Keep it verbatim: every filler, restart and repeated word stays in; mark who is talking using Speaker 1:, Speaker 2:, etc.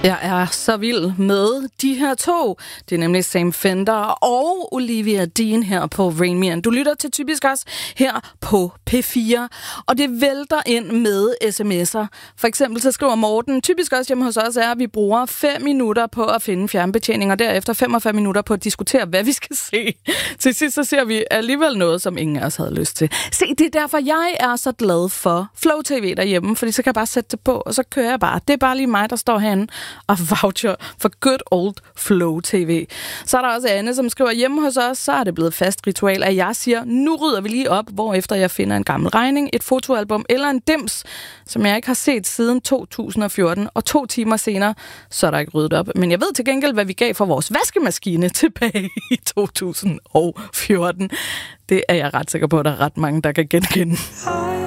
Speaker 1: Jeg er så vild med de her to. Det er nemlig Sam Fender og Olivia Dean her på Rain Me. Du lytter til Typisk Os her på P fire, og det vælter ind med sms'er. For eksempel så skriver Morten, typisk også hjemme hos os er, at vi bruger fem minutter på at finde fjernbetjening, og derefter femogfyrre minutter på at diskutere, hvad vi skal se. Til sidst så ser vi alligevel noget, som ingen af os havde lyst til. Se, det er derfor, jeg er så glad for Flow T V derhjemme, fordi så kan jeg bare sætte det på, og så kører jeg bare. Det er bare lige mig, der står herinde og voucher for good old Flow T V. Så er der også Anne, som skriver, hjemme hos os, så er det blevet fast ritual, at jeg siger, nu rydder vi lige op, hvorefter jeg finder en gammel regning, et fotoalbum eller en dims, som jeg ikke har set siden to tusind og fjorten, og to timer senere, så er der ikke ryddet op. Men jeg ved til gengæld, hvad vi gav for vores vaskemaskine tilbage i to tusind og fjorten. Det er jeg ret sikker på, at der er ret mange, der kan genkende.